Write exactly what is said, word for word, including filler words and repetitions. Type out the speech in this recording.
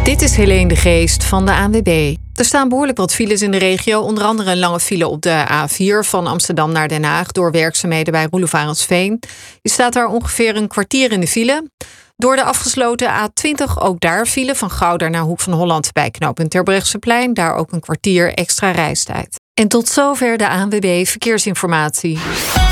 Dit is Helene de Geest van de A N W B. Er staan behoorlijk wat files in de regio. Onder andere een lange file op de A vier van Amsterdam naar Den Haag door werkzaamheden bij Roelofarensveen. Je staat daar ongeveer een kwartier in de file. Door de afgesloten A twintig ook daar file van Gouda naar Hoek van Holland bij knooppunt Terbrechtseplein. Daar ook een kwartier extra reistijd. En tot zover de A N W B Verkeersinformatie.